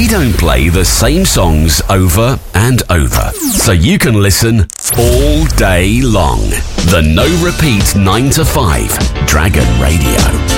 We don't play the same songs over and over, so you can listen all day long. The No Repeat 9 to 5 Dragon Radio.